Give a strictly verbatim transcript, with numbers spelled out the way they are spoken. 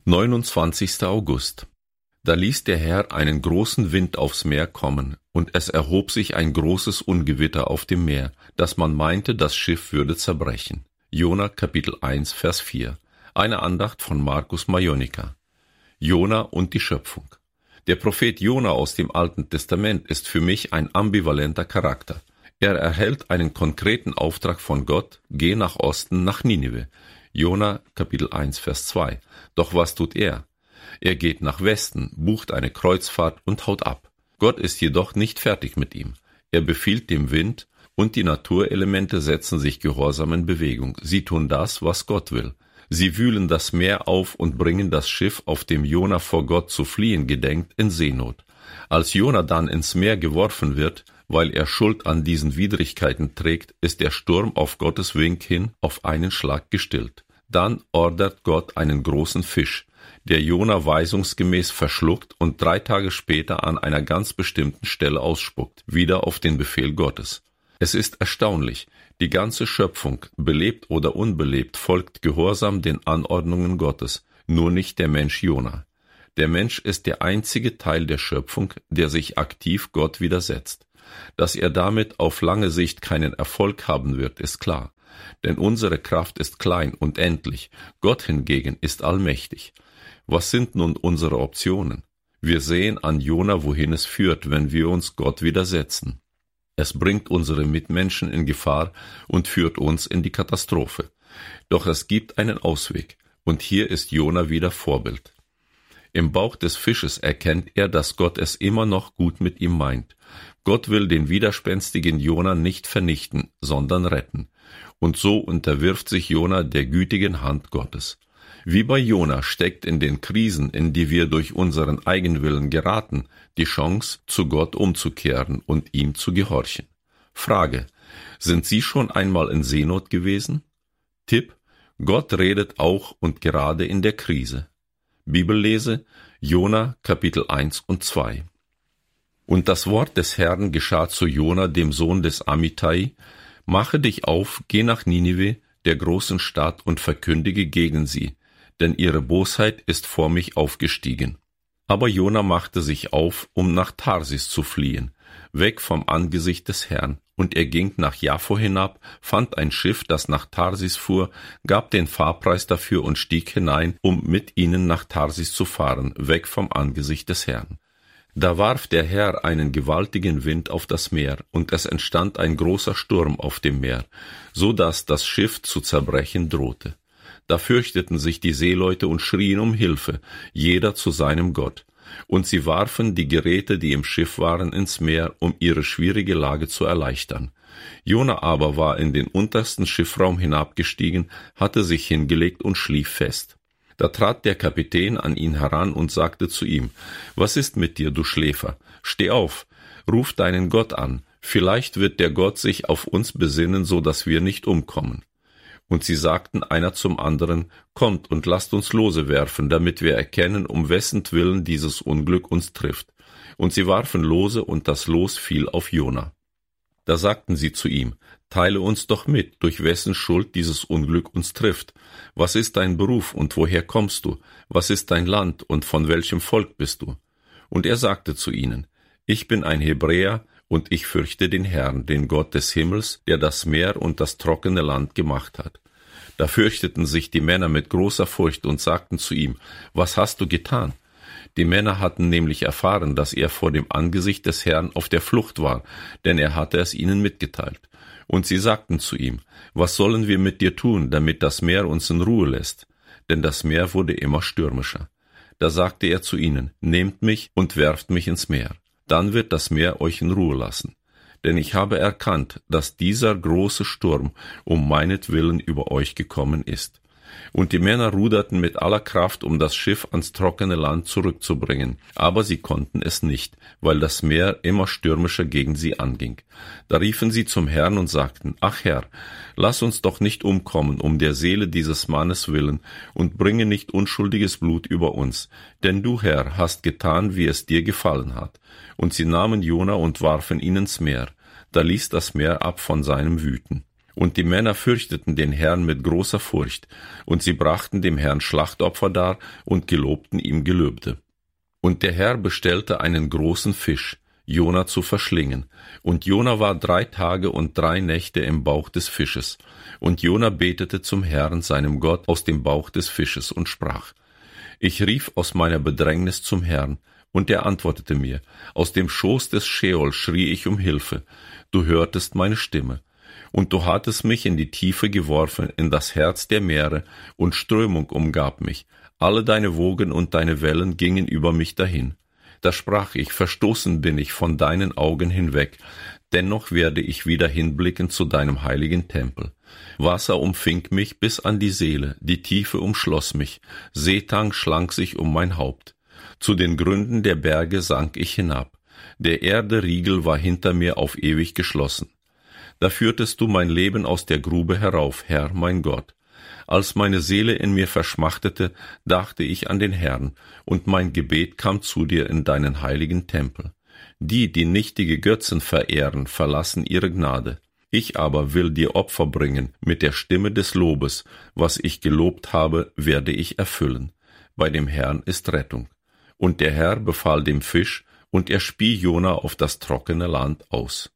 neunundzwanzigster August. Da ließ der Herr einen großen Wind aufs Meer kommen, und es erhob sich ein großes Ungewitter auf dem Meer, dass man meinte, das Schiff würde zerbrechen. Jona Kapitel eins Vers vier. Eine Andacht von Markus Majonika. Jona und die Schöpfung. Der Prophet Jona aus dem Alten Testament ist für mich ein ambivalenter Charakter. Er erhält einen konkreten Auftrag von Gott: Geh nach Osten, nach Ninive. Jona Kapitel eins Vers zwei. Doch was tut er? Er geht nach Westen, bucht eine Kreuzfahrt und haut ab. Gott ist jedoch nicht fertig mit ihm. Er befiehlt dem Wind, und die Naturelemente setzen sich gehorsam in Bewegung. Sie tun das, was Gott will. Sie wühlen das Meer auf und bringen das Schiff, auf dem Jona vor Gott zu fliehen gedenkt, in Seenot. Als Jona dann ins Meer geworfen wird, weil er Schuld an diesen Widrigkeiten trägt, ist der Sturm auf Gottes Wink hin auf einen Schlag gestillt. Dann ordert Gott einen großen Fisch, der Jona weisungsgemäß verschluckt und drei Tage später an einer ganz bestimmten Stelle ausspuckt, wieder auf den Befehl Gottes. Es ist erstaunlich, die ganze Schöpfung, belebt oder unbelebt, folgt gehorsam den Anordnungen Gottes, nur nicht der Mensch Jona. Der Mensch ist der einzige Teil der Schöpfung, der sich aktiv Gott widersetzt. Dass er damit auf lange Sicht keinen Erfolg haben wird, ist klar. Denn unsere Kraft ist klein und endlich, Gott hingegen ist allmächtig. Was sind nun unsere Optionen? Wir sehen an Jona, wohin es führt, wenn wir uns Gott widersetzen. Es bringt unsere Mitmenschen in Gefahr und führt uns in die Katastrophe. Doch es gibt einen Ausweg, und hier ist Jona wieder Vorbild. Im Bauch des Fisches erkennt er, dass Gott es immer noch gut mit ihm meint. Gott will den widerspenstigen Jona nicht vernichten, sondern retten. Und so unterwirft sich Jona der gütigen Hand Gottes. Wie bei Jona steckt in den Krisen, in die wir durch unseren Eigenwillen geraten, die Chance, zu Gott umzukehren und ihm zu gehorchen. Frage: Sind Sie schon einmal in Seenot gewesen? Tipp: Gott redet auch und gerade in der Krise. Bibellese: Jona Kapitel eins und zwei. Und das Wort des Herrn geschah zu Jona, dem Sohn des Amittai: Mache dich auf, geh nach Ninive, der großen Stadt, und verkündige gegen sie, denn ihre Bosheit ist vor mich aufgestiegen. Aber Jona machte sich auf, um nach Tarsis zu fliehen, weg vom Angesicht des Herrn, und er ging nach Jaffo hinab, fand ein Schiff, das nach Tarsis fuhr, gab den Fahrpreis dafür und stieg hinein, um mit ihnen nach Tarsis zu fahren, weg vom Angesicht des Herrn. Da warf der Herr einen gewaltigen Wind auf das Meer, und es entstand ein großer Sturm auf dem Meer, so dass das Schiff zu zerbrechen drohte. Da fürchteten sich die Seeleute und schrien um Hilfe, jeder zu seinem Gott. Und sie warfen die Geräte, die im Schiff waren, ins Meer, um ihre schwierige Lage zu erleichtern. Jona aber war in den untersten Schiffraum hinabgestiegen, hatte sich hingelegt und schlief fest. Da trat der Kapitän an ihn heran und sagte zu ihm: Was ist mit dir, du Schläfer? Steh auf, ruf deinen Gott an, vielleicht wird der Gott sich auf uns besinnen, so dass wir nicht umkommen. Und sie sagten einer zum anderen: Kommt und lasst uns Lose werfen, damit wir erkennen, um wessentwillen dieses Unglück uns trifft. Und sie warfen Lose, und das Los fiel auf Jona. Da sagten sie zu ihm: Teile uns doch mit, durch wessen Schuld dieses Unglück uns trifft. Was ist dein Beruf und woher kommst du? Was ist dein Land und von welchem Volk bist du? Und er sagte zu ihnen: Ich bin ein Hebräer, und ich fürchte den Herrn, den Gott des Himmels, der das Meer und das trockene Land gemacht hat. Da fürchteten sich die Männer mit großer Furcht und sagten zu ihm: Was hast du getan? Die Männer hatten nämlich erfahren, dass er vor dem Angesicht des Herrn auf der Flucht war, denn er hatte es ihnen mitgeteilt. Und sie sagten zu ihm: Was sollen wir mit dir tun, damit das Meer uns in Ruhe lässt? Denn das Meer wurde immer stürmischer. Da sagte er zu ihnen: Nehmt mich und werft mich ins Meer. Dann wird das Meer euch in Ruhe lassen. Denn ich habe erkannt, dass dieser große Sturm um meinetwillen über euch gekommen ist. Und die Männer ruderten mit aller Kraft, um das Schiff ans trockene Land zurückzubringen. Aber sie konnten es nicht, weil das Meer immer stürmischer gegen sie anging. Da riefen sie zum Herrn und sagten: Ach Herr, lass uns doch nicht umkommen um der Seele dieses Mannes willen, und bringe nicht unschuldiges Blut über uns. Denn du, Herr, hast getan, wie es dir gefallen hat. Und sie nahmen Jona und warfen ihn ins Meer. Da ließ das Meer ab von seinem Wüten. Und die Männer fürchteten den Herrn mit großer Furcht, und sie brachten dem Herrn Schlachtopfer dar und gelobten ihm Gelübde. Und der Herr bestellte einen großen Fisch, Jona zu verschlingen, und Jona war drei Tage und drei Nächte im Bauch des Fisches, und Jona betete zum Herrn, seinem Gott, aus dem Bauch des Fisches und sprach: Ich rief aus meiner Bedrängnis zum Herrn, und er antwortete mir. Aus dem Schoß des Scheol schrie ich um Hilfe, du hörtest meine Stimme. Und du hattest mich in die Tiefe geworfen, in das Herz der Meere, und Strömung umgab mich. Alle deine Wogen und deine Wellen gingen über mich dahin. Da sprach ich, verstoßen bin ich von deinen Augen hinweg, dennoch werde ich wieder hinblicken zu deinem heiligen Tempel. Wasser umfing mich bis an die Seele, die Tiefe umschloss mich, Seetang schlang sich um mein Haupt. Zu den Gründen der Berge sank ich hinab, der Erde Riegel war hinter mir auf ewig geschlossen. Da führtest du mein Leben aus der Grube herauf, Herr, mein Gott. Als meine Seele in mir verschmachtete, dachte ich an den Herrn, und mein Gebet kam zu dir in deinen heiligen Tempel. Die, die nichtige Götzen verehren, verlassen ihre Gnade. Ich aber will dir Opfer bringen mit der Stimme des Lobes. Was ich gelobt habe, werde ich erfüllen. Bei dem Herrn ist Rettung. Und der Herr befahl dem Fisch, und er spie Jona auf das trockene Land aus.